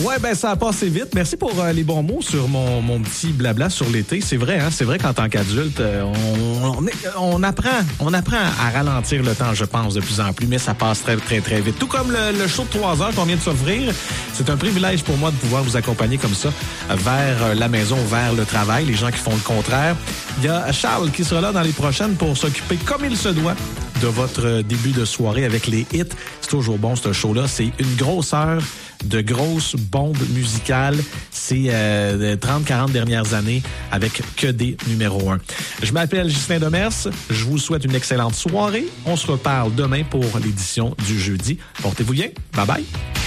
Ouais, ben ça a passé vite. Merci pour les bons mots sur mon petit blabla sur l'été. C'est vrai, hein? C'est vrai qu'en tant qu'adulte, on apprend à ralentir le temps, je pense, de plus en plus, mais ça passe très, très, très vite. Tout comme le show de 3 heures qu'on vient de s'offrir. C'est un privilège pour moi de pouvoir vous accompagner comme ça vers la maison, vers le travail. Les gens qui font le contraire. Il y a Charles qui sera là dans les prochaines pour s'occuper comme il se doit de votre début de soirée avec les hits. C'est toujours bon, ce show-là. C'est une grosse heure de grosses bombes musicales. C'est 30-40 dernières années avec que des numéros 1. Je m'appelle Ghislain Demers. Je vous souhaite une excellente soirée. On se reparle demain pour l'édition du jeudi. Portez-vous bien. Bye bye.